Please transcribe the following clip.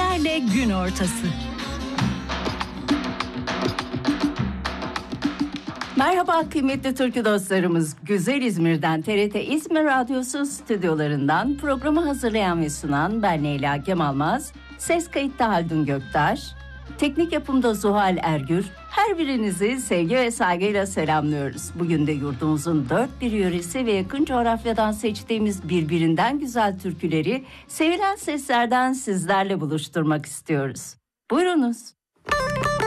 Türkülerle gün ortası. Merhaba kıymetli türkü dostlarımız. Güzel İzmir'den TRT İzmir Radyosu stüdyolarından programı hazırlayan ve sunan ben Leyla Kemalmaz. Ses kayıtta Haldun Göktaş. Teknik yapımda Zuhal Ergür. Her birinizi sevgi ve saygıyla selamlıyoruz. Bugün de yurdumuzun dört bir yöresi ve yakın coğrafyadan seçtiğimiz birbirinden güzel türküleri sevilen seslerden sizlerle buluşturmak istiyoruz. Buyurunuz.